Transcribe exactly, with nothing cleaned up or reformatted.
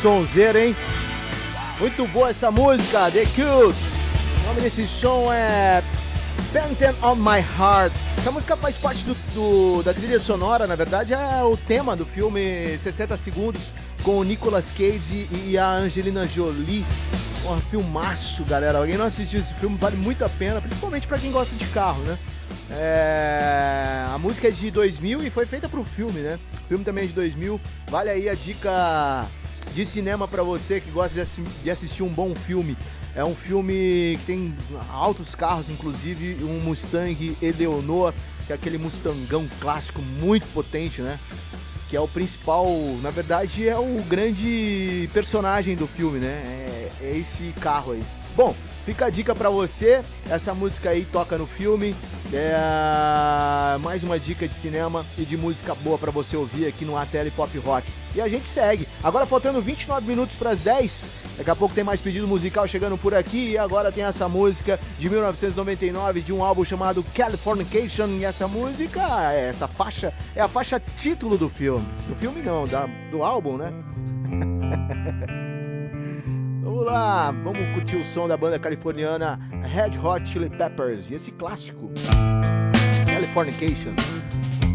sonzeira, hein? Muito boa essa música, The Cult. O nome desse som é Painted on My Heart. Essa música faz parte do, do, da trilha sonora, na verdade é o tema do filme sessenta segundos com o Nicolas Cage e a Angelina Jolie. Um filmaço, galera. Alguém não assistiu esse filme, vale muito a pena, principalmente pra quem gosta de carro, né? É... A música é de dois mil e foi feita pro filme, né? O filme também é de dois mil. Vale aí a dica de cinema pra você que gosta de, assi- de assistir um bom filme. É um filme que tem altos carros, inclusive um Mustang Eleonor, que é aquele Mustangão clássico muito potente, né? Que é o principal, na verdade é o grande personagem do filme, né? É, é esse carro aí. Bom, fica a dica pra você, essa música aí toca no filme, é mais uma dica de cinema e de música boa pra você ouvir aqui no A T L Pop Rock. E a gente segue, agora faltando vinte e nove minutos pras dez, daqui a pouco tem mais pedido musical chegando por aqui, e agora tem essa música de mil novecentos e noventa e nove de um álbum chamado Californication, e essa música, essa faixa, é a faixa título do filme. Do filme não, da, do álbum, né? Vamos lá, vamos curtir o som da banda californiana Red Hot Chili Peppers e esse clássico, Californication.